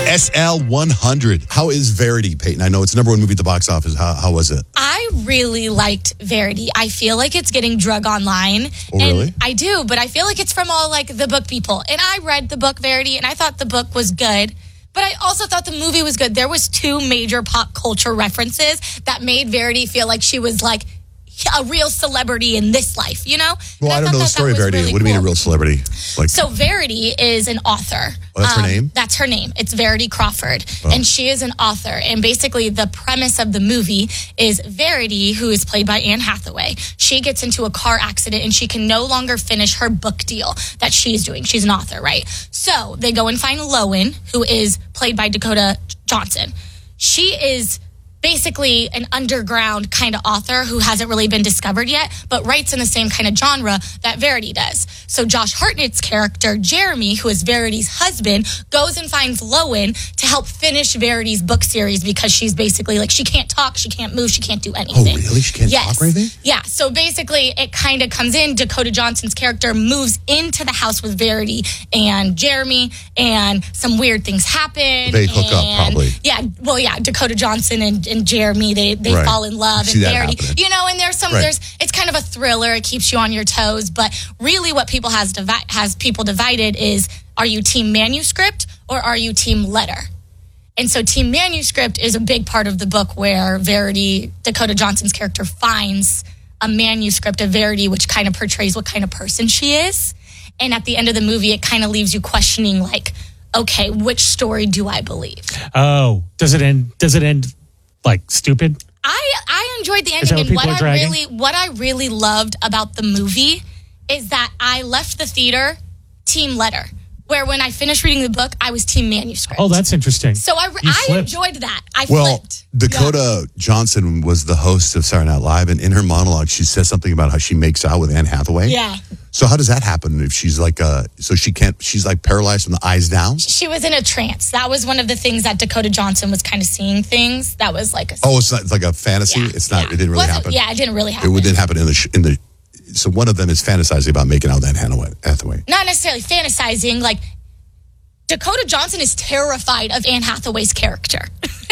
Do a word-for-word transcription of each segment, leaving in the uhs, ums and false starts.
S L one hundred. How is Verity, Peyton? I know it's the number one movie at the box office. How, how was it? I really liked Verity. I feel like it's getting drug online. Oh, and really? I do, but I feel like it's from all like the book people. And I read the book Verity, and I thought the book was good. But I also thought the movie was good. There was two major pop culture references that made Verity feel like she was like a real celebrity in this life, you know? Well, and I, don't know the story of Verity. Really what do you mean cool. a real celebrity? Like, So Verity is an author. Oh, that's her Um, name? That's her name. It's Verity Crawford. Oh. And she is an author. And basically the premise of the movie is Verity, who is played by Anne Hathaway, she gets into a car accident and she can no longer finish her book deal that she's doing. She's an author, right? So they go and find Lowen, who is played by Dakota Johnson. She is basically an underground kind of author who hasn't really been discovered yet, but writes in the same kind of genre that Verity does. So Josh Hartnett's character, Jeremy, who is Verity's husband, goes and finds Lowen to help finish Verity's book series because she's basically like, she can't talk, she can't move, she can't do anything. Oh, really? She can't yes. talk or anything? Yeah, so basically it kind of comes in, Dakota Johnson's character moves into the house with Verity and Jeremy, and some weird things happen. They hook up, and- probably. Yeah, well, yeah, Dakota Johnson and, and Jeremy, they, they Right. fall in love. See and that Verity, happening. you know, and there's some, Right. there's, it's kind of a thriller. It keeps you on your toes. But really what people has, divi- has people divided is, are you team manuscript or are you team letter? And so team manuscript is a big part of the book where Verity, Dakota Johnson's character, finds a manuscript of Verity, which kind of portrays what kind of person she is. And at the end of the movie, it kind of leaves you questioning, like, okay, which story do I believe? Oh, does it end? Does it end like stupid? I I enjoyed the Is that ending, what and what people I are dragging? really what I really loved about the movie is that I left the theater team letter, where when I finished reading the book, I was team manuscript. Oh, that's interesting. so I You I flipped. enjoyed that. I Well, flipped. Dakota Johnson was the host of Saturday Night Live, and in her monologue, she says something about how she makes out with Anne Hathaway. Yeah. So how does that happen if she's like, uh, so she can't, she's like paralyzed from the eyes down? She was in a trance. That was one of the things that Dakota Johnson was kind of seeing things. That was like a Oh, it's not it's like a fantasy. yeah, It's not. yeah. It didn't really Wasn't- happen. Yeah, it didn't really happen. It didn't happen in the sh- in the. So one of them is fantasizing about making out with Anne Hathaway. Hathaway. Not necessarily fantasizing. Like Dakota Johnson is terrified of Anne Hathaway's character.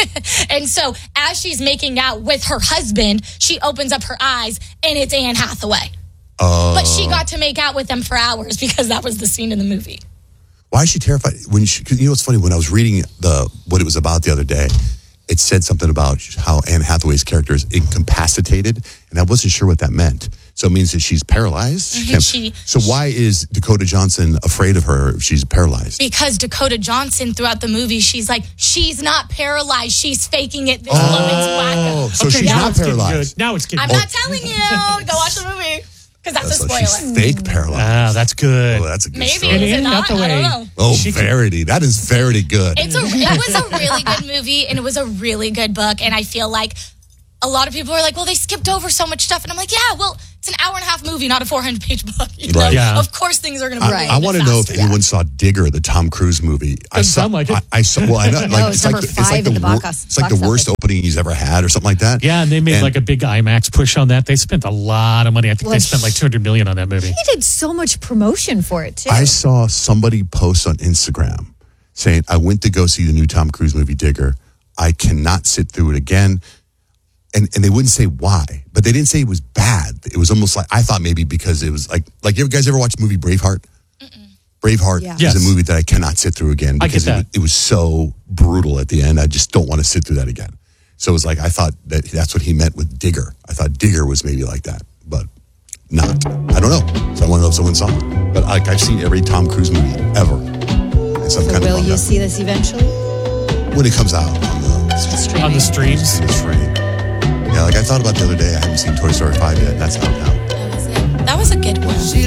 And so as she's making out with her husband, she opens up her eyes and it's Anne Hathaway. Oh. But she got to make out with them for hours because that was the scene in the movie. Why is she terrified? When she, 'cause you know what's funny? When I was reading the what it was about the other day, it said something about how Anne Hathaway's character is incapacitated, and I wasn't sure what that meant. So it means that she's paralyzed. She Mhm, can't- she- so why is Dakota Johnson afraid of her if she's paralyzed? Because Dakota Johnson throughout the movie, she's like, she's not paralyzed. She's faking it. This woman's Oh, wacko. so Okay, she's now not it's getting paralyzed. good. Now it's getting I'm good. not telling you. Go watch the movie. Because that's So a she's spoiler. fake paralyzed. Ah, that's good. Oh, that's a good Maybe. story. And Is it Anne not? I Hathaway- don't know. Oh, She can- Verity. That is Verity good. It's a, it was a really good movie, and it was a really good book. And I feel like a lot of people are like, well, they skipped over so much stuff. And I'm like, yeah, well, it's an hour and a half movie, not a four hundred page book. You know? Right. Yeah. Of course things are going to be I, really I want to know if faster. anyone saw Digger, the Tom Cruise movie. I Doesn't saw. sound like it. I, I saw. Well, I know. Like, No, it's it's like number the, it's like five the, at the wor- box- it's like the box worst office. opening he's ever had, or something like that. Yeah, and they made And- like a big IMAX push on that. They spent a lot of money. I think Well, they spent like two hundred million on that movie. He did so much promotion for it, too. I saw somebody post on Instagram saying, "I went to go see the new Tom Cruise movie Digger. I cannot sit through it again." And and they wouldn't say why, but they didn't say it was bad. It was almost like, I thought maybe because it was like like you guys ever watch the movie Braveheart? Mm-mm. Braveheart Yeah. is Yes. a movie that I cannot sit through again I because get it, that. was- it was so brutal at the end. I just don't want to sit through that again. So it was like I thought that that's what he meant with Digger. I thought Digger was maybe like that, but not. I don't know. So I want to know if someone saw it. But like I've seen every Tom Cruise movie ever. And so I'm So kind will of you bummed see this eventually? out. When it comes out on the Streaming. On the streams. in the stream. Yeah, like I thought about the other day, I haven't seen Toy Story five yet. That's out now. That was it. That was a good one.